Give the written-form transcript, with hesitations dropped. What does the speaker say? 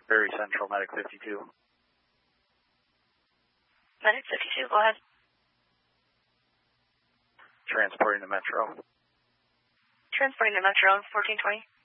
Very Central, Medic 52. Medic 52, go ahead. Transporting to Metro. Transporting to Metro, 1420.